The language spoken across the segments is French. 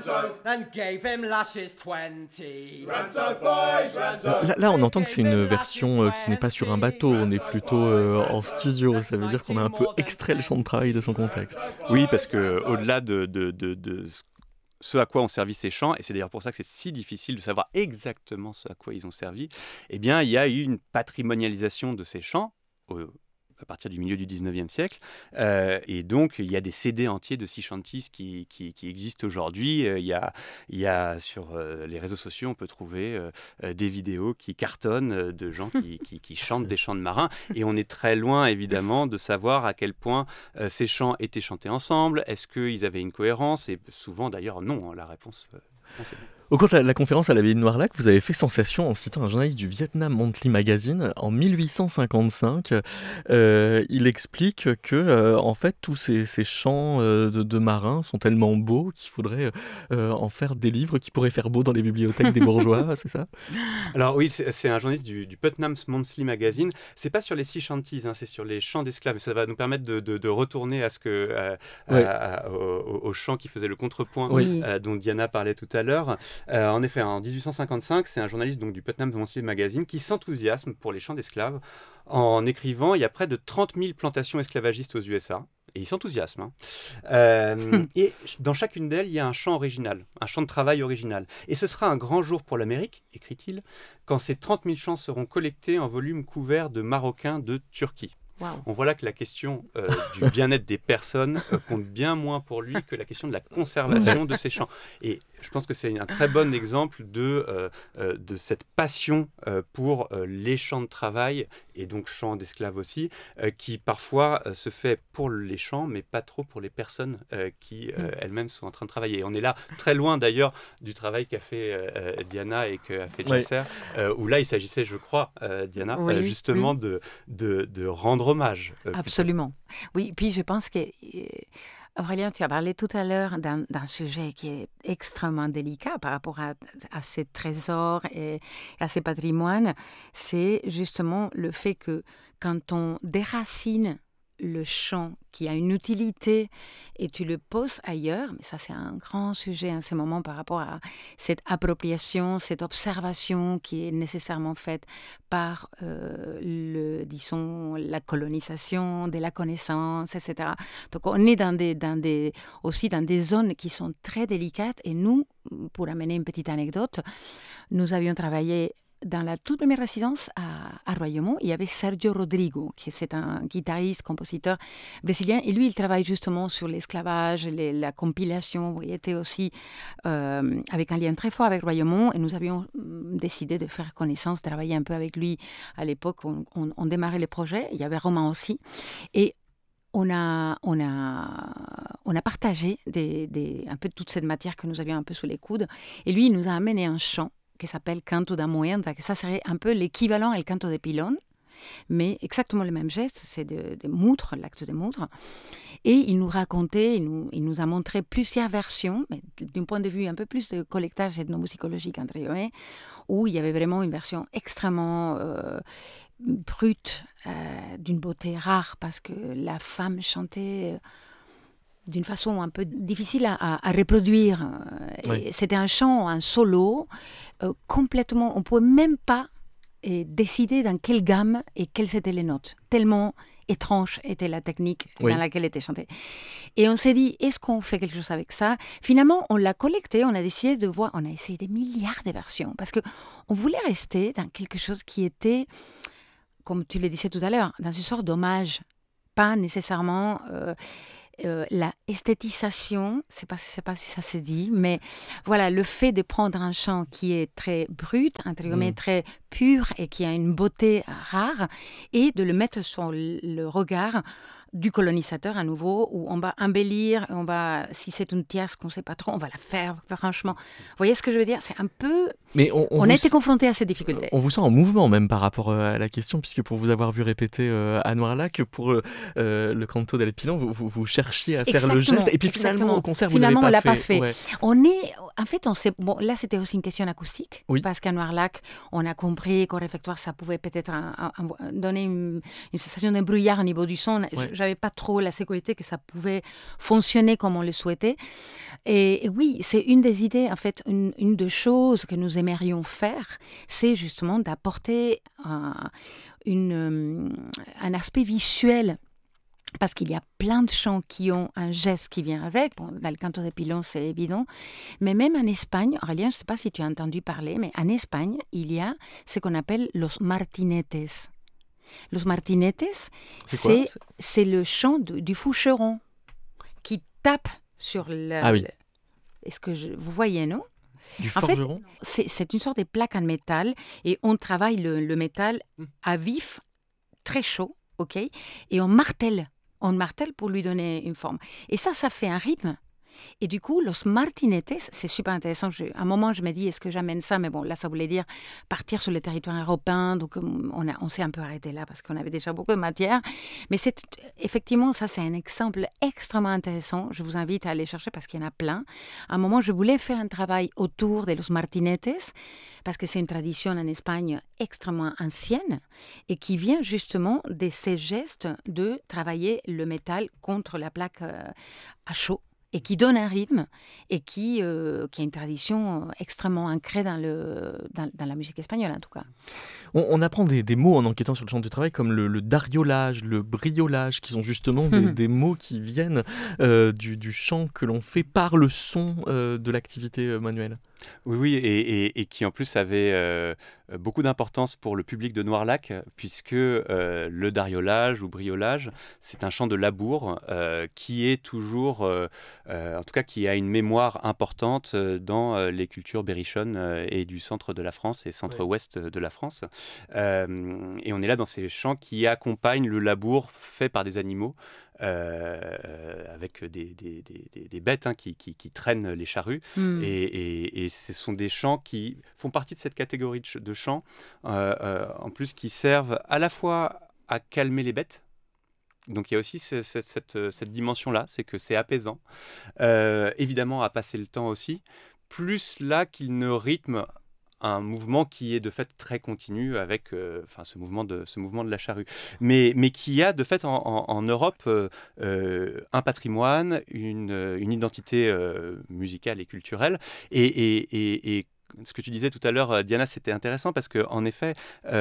and gave him lashes 20. Là, on entend que c'est une version qui n'est pas sur un bateau, on est plutôt en studio. Ça veut dire qu'on a un peu extrait le champ de travail de son contexte. Oui, parce que au-delà de ce à quoi ont servi ces chants, et c'est d'ailleurs pour ça que c'est si difficile de savoir exactement ce à quoi ils ont servi, eh bien, il y a eu une patrimonialisation de ces chants à partir du milieu du 19e siècle. Et donc, il y a des CD entiers de sea shanties qui existent aujourd'hui. Il y a sur les réseaux sociaux, on peut trouver des vidéos qui cartonnent de gens qui chantent des chants de marins. Et on est très loin, évidemment, de savoir à quel point ces chants étaient chantés ensemble. Est-ce qu'ils avaient une cohérence? Et souvent, d'ailleurs, non. La réponse... Au cours de la conférence à l'abbaye de Noirlac, vous avez fait sensation en citant un journaliste du Vietnam Monthly Magazine en 1855. Il explique que, en fait, tous ces chants de marins sont tellement beaux qu'il faudrait en faire des livres qui pourraient faire beau dans les bibliothèques des bourgeois, c'est ça? Alors oui, c'est un journaliste du Putnam Monthly Magazine. C'est pas sur les sea shanties, c'est sur les chants d'esclaves. Ça va nous permettre de retourner à ce au chant qui faisait le contrepoint dont Diana parlait tout à l'heure. En effet, en 1855, c'est un journaliste donc, du Putnam Monthly Magazine qui s'enthousiasme pour les chants d'esclaves en écrivant « Il y a près de 30 000 plantations esclavagistes aux USA ». Et il s'enthousiasme. Et dans chacune d'elles, il y a un chant original, un chant de travail original. Et ce sera un grand jour pour l'Amérique, écrit-il, quand ces 30 000 chants seront collectés en volumes couverts de Marocains de Turquie. Wow. On voit là que la question du bien-être des personnes compte bien moins pour lui que la question de la conservation de ces chants. Et je pense que c'est un très bon exemple de cette passion pour les chants de travail, et donc chants d'esclaves aussi, qui parfois se fait pour les chants, mais pas trop pour les personnes qui elles-mêmes sont en train de travailler. Et on est là très loin d'ailleurs du travail qu'a fait Diana et qu'a fait Djesser, où là il s'agissait, je crois, Diana, justement de rendre hommage. Absolument. Oui, puis je pense que... Aurélien, tu as parlé tout à l'heure d'un sujet qui est extrêmement délicat par rapport à ces trésors et à ces patrimoines. C'est justement le fait que quand on déracine le chant qui a une utilité et tu le poses ailleurs, mais ça c'est un grand sujet en ce moment par rapport à cette appropriation, cette observation qui est nécessairement faite par la colonisation de la connaissance, etc. Donc on est aussi dans des zones qui sont très délicates, et nous, pour amener une petite anecdote, nous avions travaillé dans la toute première résidence à Royaumont. Il y avait Sergio Rodrigo, qui est un guitariste, compositeur brésilien, et lui, il travaille justement sur l'esclavage, la compilation. Il était aussi avec un lien très fort avec Royaumont, et nous avions décidé de faire connaissance, de travailler un peu avec lui à l'époque. On démarrait les projets, il y avait Romain aussi, et on a partagé un peu toute cette matière que nous avions un peu sous les coudes, et lui, il nous a amené un chant qui s'appelle Canto da Moenda, que ça serait un peu l'équivalent al Canto de Pilon, mais exactement le même geste, c'est de moudre, l'acte de moudre. Et il nous racontait, il nous a montré plusieurs versions, mais d'un point de vue un peu plus de collectage ethnomusicologique, entre guillemets, où il y avait vraiment une version extrêmement brute, d'une beauté rare, parce que la femme chantait... d'une façon un peu difficile à reproduire. Et c'était un chant, un solo, complètement... On ne pouvait même pas décider dans quelle gamme et quelles étaient les notes. Tellement étrange était la technique dans laquelle était chantée. Et on s'est dit, est-ce qu'on fait quelque chose avec ça? Finalement, on l'a collecté, on a décidé de voir, on a essayé des milliards de versions, parce qu'on voulait rester dans quelque chose qui était, comme tu le disais tout à l'heure, dans une sorte d'hommage, pas nécessairement... la esthétisation, je sais pas si ça se dit, mais voilà, le fait de prendre un chant qui est très brut, entre guillemets, très pur et qui a une beauté rare, et de le mettre sur le regard du colonisateur à nouveau, où on va embellir, si c'est une tierce qu'on ne sait pas trop, on va la faire, franchement. Vous voyez ce que je veux dire? C'est un peu... Mais on a été confrontés à ces difficultés. On vous sent en mouvement même par rapport à la question, puisque pour vous avoir vu répéter à Noirlac, pour le Canto del Pilon, vous cherchiez à faire le geste, et puis finalement au concert, vous ne l'avez pas fait. On est... En fait, là, c'était aussi une question acoustique, parce qu'à Noirlac, on a compris briques au réfectoire, ça pouvait peut-être donner une sensation de brouillard au niveau du son. J'avais pas trop la sécurité que ça pouvait fonctionner comme on le souhaitait. Et oui, c'est une des idées, en fait, une des choses que nous aimerions faire, c'est justement d'apporter un aspect visuel. Parce qu'il y a plein de chants qui ont un geste qui vient avec. Bon, dans le canto de pilón, c'est évident. Mais même en Espagne, Aurélien, je ne sais pas si tu as entendu parler, mais en Espagne, il y a ce qu'on appelle los martinetes. Los martinetes, c'est le chant du foucheron qui tape sur le... Ah oui. Est-ce que vous voyez, non? Du forgeron? En fait, c'est une sorte de plaque en métal et on travaille le métal à vif, très chaud, ok? Et on martèle pour lui donner une forme. Et ça fait un rythme. Et du coup, los martinetes, c'est super intéressant. À un moment, je me dis, est-ce que j'amène ça? Mais bon, là, ça voulait dire partir sur le territoire européen. Donc, on s'est un peu arrêté là parce qu'on avait déjà beaucoup de matière. Mais effectivement, ça, c'est un exemple extrêmement intéressant. Je vous invite à aller chercher parce qu'il y en a plein. À un moment, je voulais faire un travail autour de los martinetes parce que c'est une tradition en Espagne extrêmement ancienne et qui vient justement de ces gestes de travailler le métal contre la plaque à chaud. Et qui donne un rythme et qui a une tradition extrêmement ancrée dans la musique espagnole, en tout cas. On apprend des mots en enquêtant sur le champ du travail, comme le dariolage, le briolage, qui sont justement des mots qui viennent du chant que l'on fait par le son de l'activité manuelle. Oui, et qui en plus avait beaucoup d'importance pour le public de Noirlac, puisque le dariolage ou briolage, c'est un chant de labour qui est toujours, en tout cas qui a une mémoire importante dans les cultures berrichonnes et du centre de la France et centre-ouest de la France. Et on est là dans ces chants qui accompagnent le labour fait par des animaux. Avec des bêtes qui traînent les charrues. Et ce sont des chants qui font partie de cette catégorie de chants, en plus qui servent à la fois à calmer les bêtes. Donc il y a aussi cette dimension-là, c'est que c'est apaisant. Évidemment, à passer le temps aussi, plus là qu'il ne rythme un mouvement qui est de fait très continu avec ce mouvement de la charrue, mais qui a de fait en Europe un patrimoine, une identité musicale et culturelle, et ce que tu disais tout à l'heure, Diana, c'était intéressant parce qu'en effet,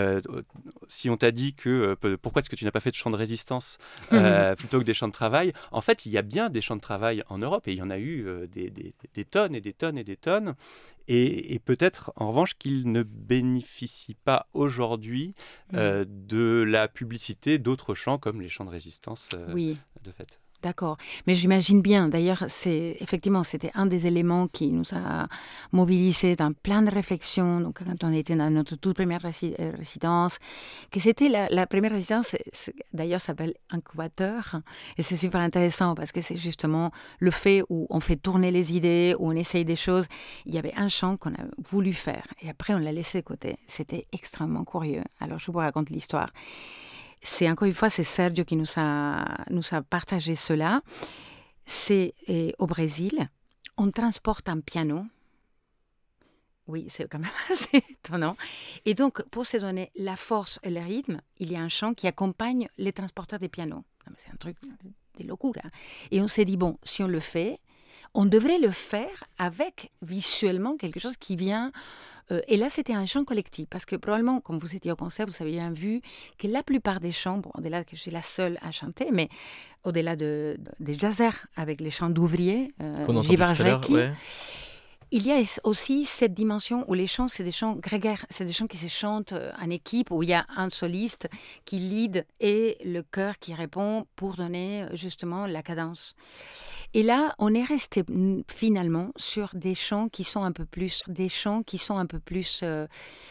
si on t'a dit que pourquoi est-ce que tu n'as pas fait de chants de résistance plutôt que des chants de travail, en fait, il y a bien des chants de travail en Europe et il y en a eu des tonnes et des tonnes et des tonnes. Et peut-être, en revanche, qu'ils ne bénéficient pas aujourd'hui de la publicité d'autres chants comme les chants de résistance, de fait. D'accord, mais j'imagine bien, d'ailleurs, effectivement, c'était un des éléments qui nous a mobilisés dans plein de réflexions, donc quand on était dans notre toute première résidence, que c'était la première résidence, d'ailleurs, s'appelle incubateur, et c'est super intéressant parce que c'est justement le fait où on fait tourner les idées, où on essaye des choses. Il y avait un chant qu'on a voulu faire, et après on l'a laissé de côté. C'était extrêmement curieux. Alors, je vous raconte l'histoire. C'est encore une fois, c'est Sergio qui nous a partagé cela. C'est au Brésil. On transporte un piano. Oui, c'est quand même assez étonnant. Et donc, pour se donner la force et le rythme, il y a un chant qui accompagne les transporteurs des pianos. C'est un truc de locura. Et on s'est dit, bon, si on le fait, on devrait le faire avec visuellement quelque chose qui vient... et là, c'était un chant collectif, parce que probablement, comme vous étiez au concert, vous avez bien vu que la plupart des chants, bon, au-delà que je suis la seule à chanter, mais au-delà des jazzers avec les chants d'ouvriers, Gibarjeki, il y a aussi cette dimension où les chants, c'est des chants grégaires, c'est des chants qui se chantent en équipe, où il y a un soliste qui lead et le chœur qui répond pour donner justement la cadence. Et là, on est resté finalement sur des chants qui sont un peu plus